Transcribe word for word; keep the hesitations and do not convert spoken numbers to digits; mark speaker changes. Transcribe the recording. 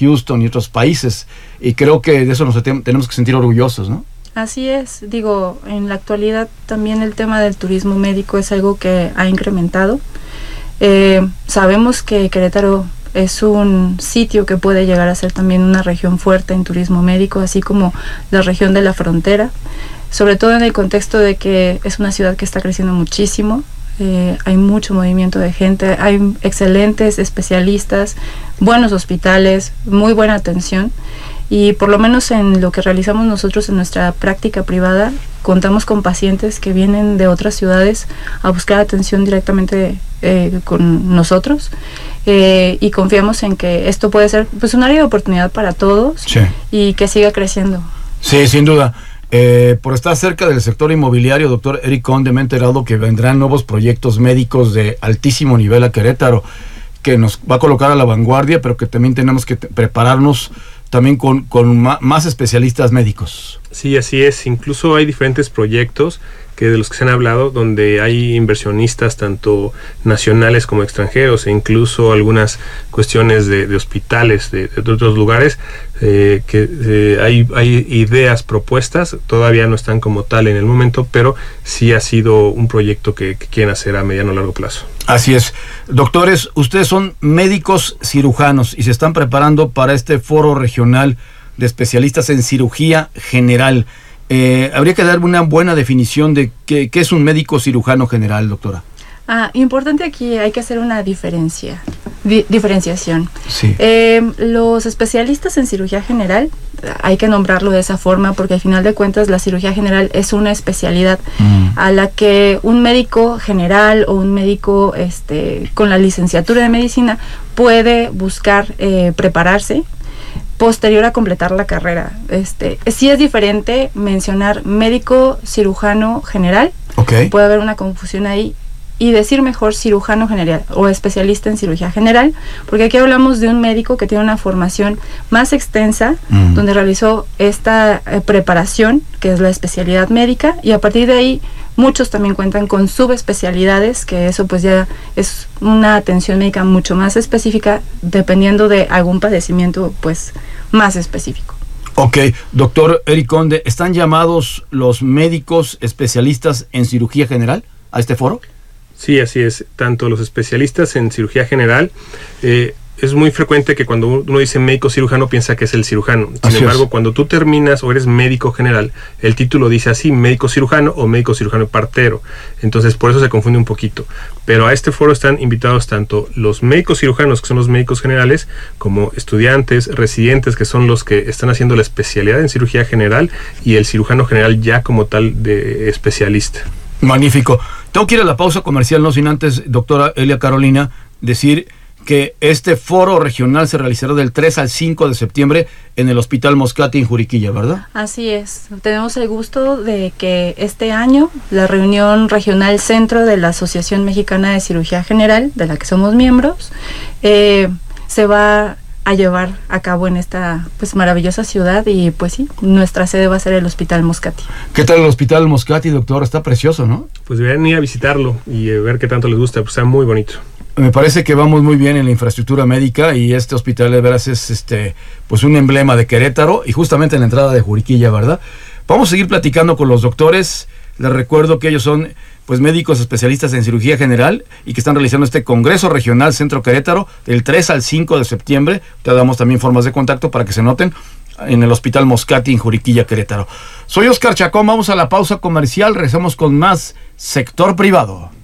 Speaker 1: Houston y otros países, y creo que de eso nos te- tenemos que sentir orgullosos, ¿no?
Speaker 2: Así es, digo, en la actualidad también el tema del turismo médico es algo que ha incrementado. Eh, sabemos que Querétaro es un sitio que puede llegar a ser también una región fuerte en turismo médico, así como la región de la frontera, sobre todo en el contexto de que es una ciudad que está creciendo muchísimo. Eh, hay mucho movimiento de gente, hay excelentes especialistas, buenos hospitales, muy buena atención, y por lo menos en lo que realizamos nosotros en nuestra práctica privada, contamos con pacientes que vienen de otras ciudades a buscar atención directamente eh, con nosotros, eh, y confiamos en que esto puede ser pues un área de oportunidad para todos,
Speaker 1: Sí.
Speaker 2: y que siga creciendo.
Speaker 1: Sí, sin duda. Eh, por estar cerca del sector inmobiliario, doctor Eric Conde, me he enterado que vendrán nuevos proyectos médicos de altísimo nivel a Querétaro, que nos va a colocar a la vanguardia, pero que también tenemos que te- prepararnos también con, con ma- más especialistas médicos.
Speaker 3: Sí, así es. Incluso hay diferentes proyectos que de los que se han hablado, donde hay inversionistas tanto nacionales como extranjeros, e incluso algunas cuestiones de, de hospitales de, de otros lugares, eh, que eh, hay, hay ideas propuestas, todavía no están como tal en el momento, pero sí ha sido un proyecto que, que quieren hacer a mediano o largo plazo.
Speaker 1: Así es. Doctores, ustedes son médicos cirujanos y se están preparando para este foro regional de especialistas en cirugía general. Eh, habría que dar una buena definición de qué, qué es un médico cirujano general, doctora.
Speaker 2: Ah, importante aquí, hay que hacer una diferencia, di- diferenciación.
Speaker 1: Sí.
Speaker 2: Eh, los especialistas en cirugía general, hay que nombrarlo de esa forma porque al final de cuentas la cirugía general es una especialidad
Speaker 1: Mm.
Speaker 2: a la que un médico general o un médico este, con la licenciatura de medicina puede buscar eh, prepararse posterior a completar la carrera. Este, sí es diferente mencionar médico cirujano general,
Speaker 1: Ok.
Speaker 2: puede haber una confusión ahí, y decir mejor cirujano general o especialista en cirugía general, porque aquí hablamos de un médico que tiene una formación más extensa,
Speaker 1: Mm.
Speaker 2: donde realizó esta eh, preparación, que es la especialidad médica, y a partir de ahí muchos también cuentan con subespecialidades, que eso pues ya es una atención médica mucho más específica, dependiendo de algún padecimiento pues más específico.
Speaker 1: Ok, doctor Eric Conde, ¿están llamados los médicos especialistas en cirugía general a este foro?
Speaker 3: Sí, así es. Tanto los especialistas en cirugía general, eh, es muy frecuente que cuando uno dice médico cirujano piensa que es el cirujano. Sin
Speaker 1: Así
Speaker 3: embargo,
Speaker 1: es.
Speaker 3: cuando tú terminas o eres médico general, el título dice así, médico cirujano o médico cirujano partero. Entonces, por eso se confunde un poquito. Pero a este foro están invitados tanto los médicos cirujanos, que son los médicos generales, como estudiantes, residentes, que son los que están haciendo la especialidad en cirugía general, y el cirujano general ya como tal de especialista.
Speaker 1: Magnífico. Tengo que ir a la pausa comercial, no sin antes, doctora Elia Carolina, decir que este foro regional se realizará del tres al cinco de septiembre en el Hospital Moscati en Juriquilla, ¿verdad?
Speaker 2: Así es, tenemos el gusto de que este año la reunión regional centro de la Asociación Mexicana de Cirugía General, de la que somos miembros, eh, se va a llevar a cabo en esta pues maravillosa ciudad, y pues sí, nuestra sede va a ser el Hospital Moscati.
Speaker 1: ¿Qué tal el Hospital Moscati, doctor? Está precioso, ¿no?
Speaker 3: Pues deberían ir a visitarlo y eh, ver qué tanto les gusta, pues está muy bonito.
Speaker 1: Me parece que vamos muy bien en la infraestructura médica, y este hospital de veras es este pues un emblema de Querétaro, y justamente en la entrada de Juriquilla, ¿verdad? Vamos a seguir platicando con los doctores. Les recuerdo que ellos son pues médicos especialistas en cirugía general y que están realizando este Congreso Regional Centro Querétaro del tres al cinco de septiembre. Te damos también formas de contacto para que se noten en el Hospital Moscati en Juriquilla, Querétaro. Soy Oscar Chacón, vamos a la pausa comercial, regresamos con más Sector Privado.